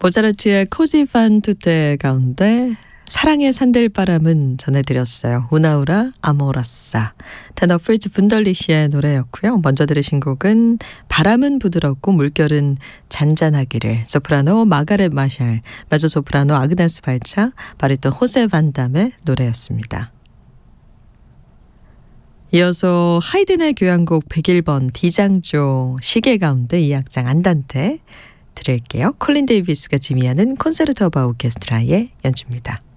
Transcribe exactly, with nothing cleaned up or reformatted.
모차르트의 코지 판 투테 가운데 사랑의 산들바람은 전해드렸어요. 우나우라 아모라사. 테너 프리츠 분덜리시의 노래였고요. 먼저 들으신 곡은 바람은 부드럽고 물결은 잔잔하기를. 소프라노 마가렛 마샬, 메조소프라노 아그네스 발차, 바리톤 호세 반담의 노래였습니다. 이어서 하이든의 교향곡 백일 번 D장조 시계 가운데 이 악장 안단테 들을게요. 콜린 데이비스가 지휘하는 콘세르토 오브 오케스트라의 연주입니다.